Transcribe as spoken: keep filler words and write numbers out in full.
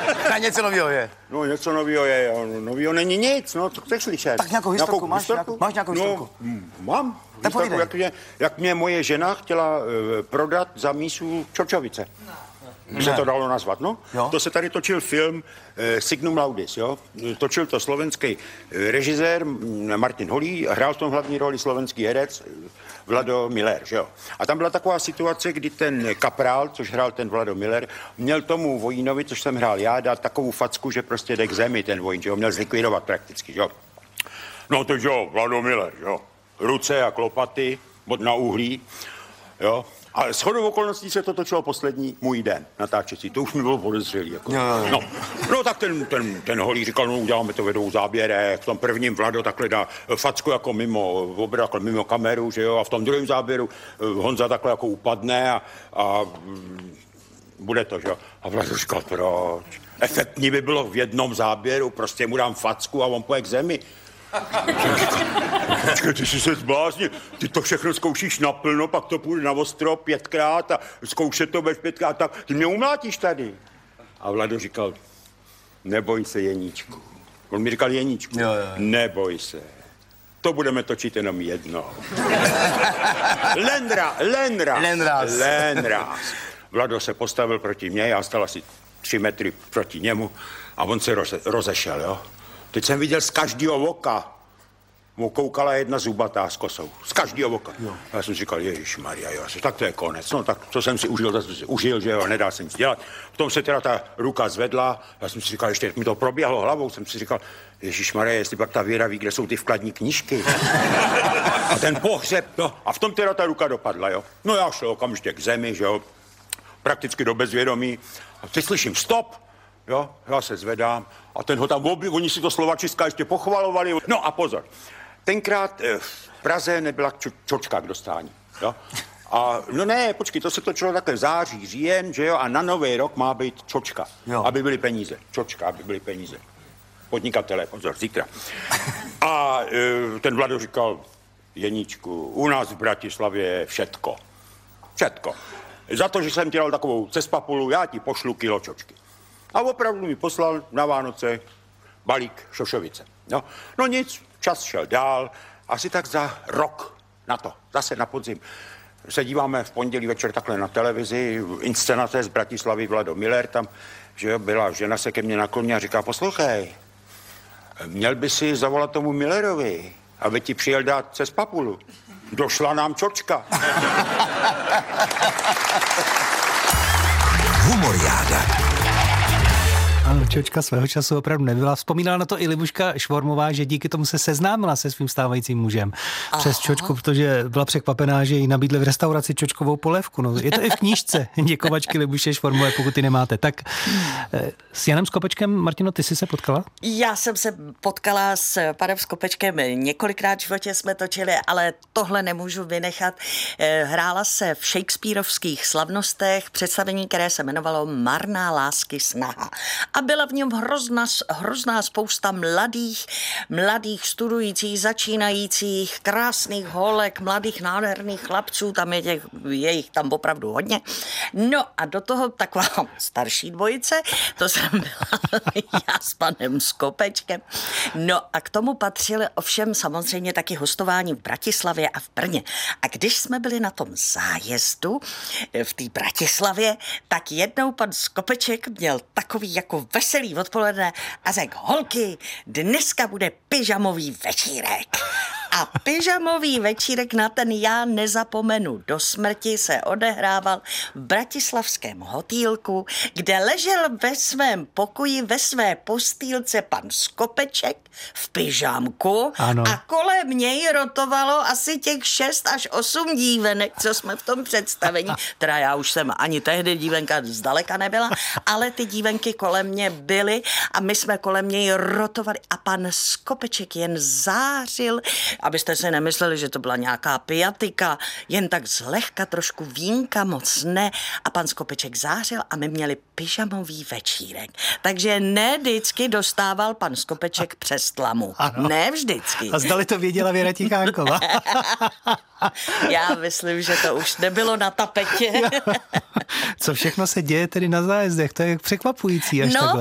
Na něco nového je. No něco nového je, nového není nic, no, co chceš slyšet? Tak nějakou historku, máš, nějakou, máš nějakou historku? No, mám. Tak Historku, jak, je, jak mě moje žena chtěla uh, prodat za mísu Čočovice. No. Se to dalo nazvat, no? Jo. To se tady točil film eh, Signum Laudis, jo? Točil to slovenský eh, režisér Martin Holý, hrál v tom hlavní roli slovenský herec eh, Vlado Miller, že jo? A tam byla taková situace, kdy ten kaprál, což hrál ten Vlado Miller, měl tomu vojínovi, což jsem hrál já, dát takovou facku, že prostě jde k zemi ten vojín, že ho měl zlikvidovat prakticky, že jo? No to jo, Vlado Miller, jo? Ruce a klopaty, bod na uhlí, jo? A shodou okolností se to točilo poslední můj den natáčecí. To už mi bylo podezřelý. Jako. No, no tak ten, ten, ten Holý říkal, no uděláme to ve dvou záběrech. V tom prvním Vlado takhle dá facku jako mimo obraz, jako mimo kameru, že jo. A v tom druhém záběru Honza takhle jako upadne a, a bude to, že jo. A Vlado říkal, proč? Efektní by bylo v jednom záběru, prostě mu dám facku a on poje k zemi. Počkej, ty jsi se zbláznil, ty to všechno zkoušíš naplno, pak to půjde na ostro pětkrát a zkoušet to bez pětkrát, tak ty mě umlátíš tady. A Vlado říkal, neboj se, Jeníčku. On mi říkal, Jeníčku, jo, jo. Neboj se, to budeme točit jenom jedno. Lenra, lenra, Lenraz. lenraz. Vlado se postavil proti mně, já stal asi tři metry proti němu a on se roze, rozešel, jo. Teď jsem viděl z každého oka, mu koukala jedna zubatá s kosou. Z každého oka. Jo. Já jsem si říkal, ježišmarja, jo, tak to je konec. No tak co jsem si užil, to jsem si užil, že jo, nedá se nic dělat. Potom se teda ta ruka zvedla, já jsem si říkal, ještě jak mi to proběhlo hlavou, jsem si říkal, ježišmarja, jestli pak ta Věra ví, kde jsou ty vkladní knížky. A ten pohřeb, no, a v tom teda ta ruka dopadla, jo. No já šel okamžitě k zemi, že jo, prakticky do bezvědomí. A teď slyším stop. Jo, já se zvedám a ten ho tam obi, oni si to Slovačiska ještě pochvalovali. No a pozor, tenkrát v Praze nebyla čo, čočka k dostání, jo. A no ne, počkej, to se točilo takhle září, říjen, že jo, a na nový rok má být čočka, jo. Aby byly peníze, čočka, aby byly peníze. Podnikatelé, pozor, zítra. A e, ten Vlado říkal, Jeníčku, u nás v Bratislavě je všetko, všetko. Za to, že jsem dělal takovou cespapulu, já ti pošlu kilo čočky. A opravdu mi poslal na Vánoce balík šošovice. No, no nic, čas šel dál, asi tak za rok na to, zase na podzim. Se díváme v pondělí večer takhle na televizi, inscenace z Bratislavy Vlado Miller, tam, že byla žena se ke mně nakloní a říká, poslouchej, měl by si zavolat tomu Millerovi, aby ti přijel dát cez papulu. Došla nám čočka. Humoriáda. Ano, čočka svého času opravdu nebyla. Vzpomínala na to i Libuška Švormová, že díky tomu se seznámila se svým stávajícím mužem přes Aha. čočku, protože byla překvapená, že jí nabídli v restauraci čočkovou polévku. No, je to i v knížce Děkovačky Libuše Švormové, pokud ty nemáte. Tak s Janem Skopečkem, Martino, ty jsi se potkala? Já jsem se potkala s panem Skopečkem několikrát v životě jsme točili, ale tohle nemůžu vynechat. Hrála se v shakespearovských slavnostech představení, které se jmenovalo Marná lásky snaha. A byla v něm hrozná, hrozná spousta mladých, mladých studujících, začínajících, krásných holek, mladých nádherných chlapců, tam je, těch, je jich tam opravdu hodně. No a do toho taková starší dvojice, to jsem byla já s panem Skopečkem. No a k tomu patřily ovšem samozřejmě taky hostování v Bratislavě a v Brně. A když jsme byli na tom zájezdu v té Bratislavě, tak jednou pan Skopeček měl takový jako veselý odpoledne a řekl, holky, dneska bude pyžamový večírek. A pyžamový večírek na ten já nezapomenu. Do smrti se odehrával v bratislavském hotýlku, kde ležel ve svém pokoji, ve své postýlce pan Skopeček v pyžamku ano. A kolem něj rotovalo asi těch šest až osm dívenek, co jsme v tom představení. Teda já už jsem ani tehdy dívenka zdaleka nebyla, ale ty dívenky kolem mě byly a my jsme kolem něj rotovali a pan Skopeček jen zářil, abyste si nemysleli, že to byla nějaká pijatika, jen tak zlehka, trošku vínka, moc ne. A pan Skopeček zářil a my měli pyžamový večírek. Takže ne vždycky dostával pan Skopeček přes tlamu. Ano. Ne vždycky. A zdali to věděla Věra Tichánková? Já myslím, že to už nebylo na tapetě. Co všechno se děje tedy na zájezdech, to je překvapující až no, takhle.